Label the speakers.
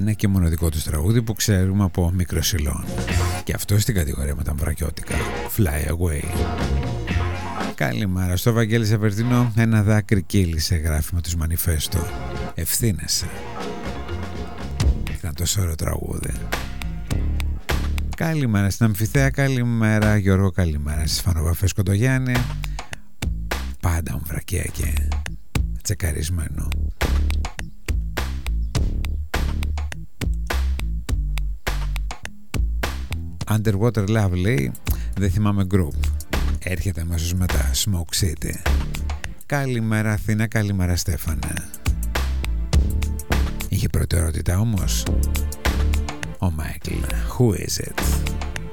Speaker 1: ένα και μοναδικό τους τραγούδι που ξέρουμε από μικροσυλών. Και αυτό στην κατηγορία με τα βρακιώτικα. Fly Away. Καλημέρα στο Βαγγέλη Σαβερτίνο. Ένα δάκρυ κύλησε, γράφει με τους Μανιφέστο. Ευθύνεσαι. Ήταν τόσο ωραίο τραγούδι. Καλημέρα στην Αμφιθέα, καλημέρα Γιώργο, καλημέρα στις Φανοβαφές Κοντογιάννη. Πάντα ομφρακία και τσεκαρισμένο. Underwater Love λέει, δεν θυμάμαι group. Έρχεται αμέσως μετά, Smoke City. Καλημέρα Αθήνα, καλημέρα Στέφανε. Είχε προτεραιότητα όμως ο Μάικλ. Who is it?